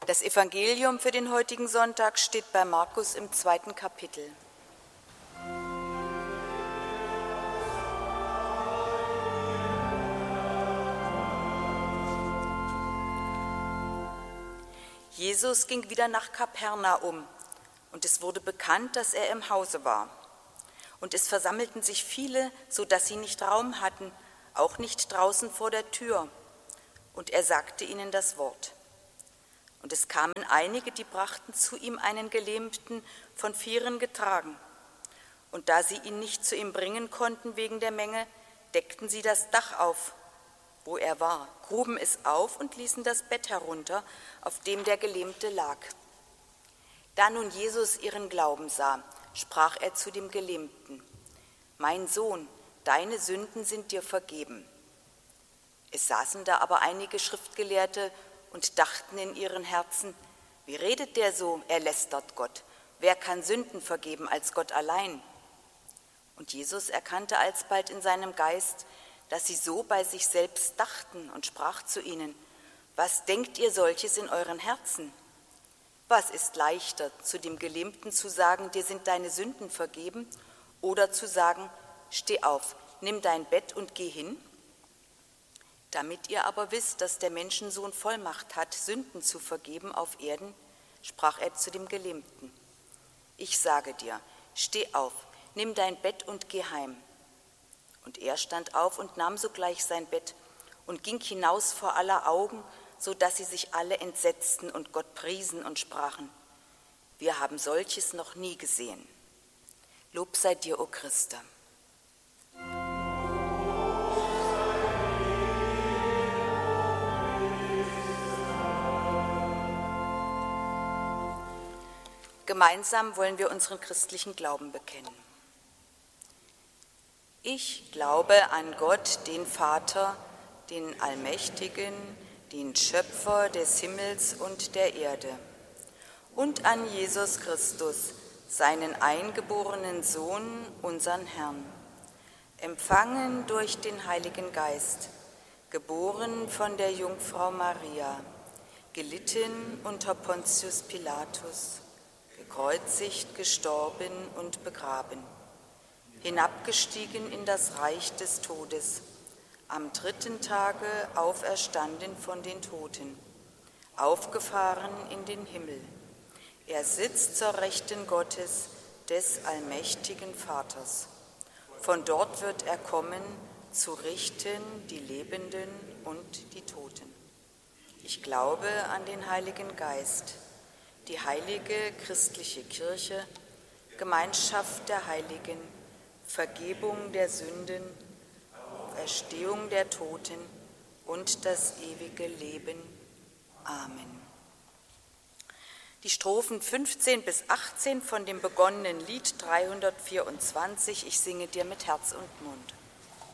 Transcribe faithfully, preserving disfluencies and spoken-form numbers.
Das Evangelium für den heutigen Sonntag steht bei Markus im zweiten Kapitel. Jesus ging wieder nach Kapernaum, und es wurde bekannt, dass er im Hause war. Und es versammelten sich viele, so dass sie nicht Raum hatten, auch nicht draußen vor der Tür. Und er sagte ihnen das Wort. Und es kamen einige, die brachten zu ihm einen Gelähmten, von Vieren getragen. Und da sie ihn nicht zu ihm bringen konnten wegen der Menge, deckten sie das Dach auf, wo er war, gruben es auf und ließen das Bett herunter, auf dem der Gelähmte lag. Da nun Jesus ihren Glauben sah, sprach er zu dem Gelähmten: Mein Sohn, deine Sünden sind dir vergeben. Es saßen da aber einige Schriftgelehrte und dachten in ihren Herzen: Wie redet der so? Er lästert Gott. Wer kann Sünden vergeben als Gott allein? Und Jesus erkannte alsbald in seinem Geist, dass sie so bei sich selbst dachten, und sprach zu ihnen: Was denkt ihr solches in euren Herzen? Was ist leichter, zu dem Gelähmten zu sagen, dir sind deine Sünden vergeben, oder zu sagen, steh auf, nimm dein Bett und geh hin? Damit ihr aber wisst, dass der Menschensohn Vollmacht hat, Sünden zu vergeben auf Erden, sprach er zu dem Gelähmten: Ich sage dir, steh auf, nimm dein Bett und geh heim. Und er stand auf und nahm sogleich sein Bett und ging hinaus vor aller Augen, so dass sie sich alle entsetzten und Gott priesen und sprachen: Wir haben solches noch nie gesehen. Lob sei dir, o Christe. Gemeinsam wollen wir unseren christlichen Glauben bekennen. Ich glaube an Gott, den Vater, den Allmächtigen, den Schöpfer des Himmels und der Erde, und an Jesus Christus, seinen eingeborenen Sohn, unseren Herrn, empfangen durch den Heiligen Geist, geboren von der Jungfrau Maria, gelitten unter Pontius Pilatus, gekreuzigt, gestorben und begraben, hinabgestiegen in das Reich des Todes, am dritten Tage auferstanden von den Toten, aufgefahren in den Himmel. Er sitzt zur Rechten Gottes, des allmächtigen Vaters. Von dort wird er kommen, zu richten die Lebenden und die Toten. Ich glaube an den Heiligen Geist, die heilige christliche Kirche, Gemeinschaft der Heiligen, Vergebung der Sünden, Erstehung der Toten und das ewige Leben. Amen. Die Strophen fünfzehn bis achtzehn von dem begonnenen Lied dreihundertvierundzwanzig, ich singe dir mit Herz und Mund.